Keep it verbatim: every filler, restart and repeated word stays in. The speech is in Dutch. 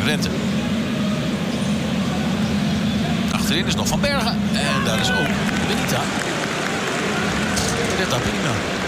Rente. Achterin is nog Van Bergen. En daar is ook Benita. Benita, prima.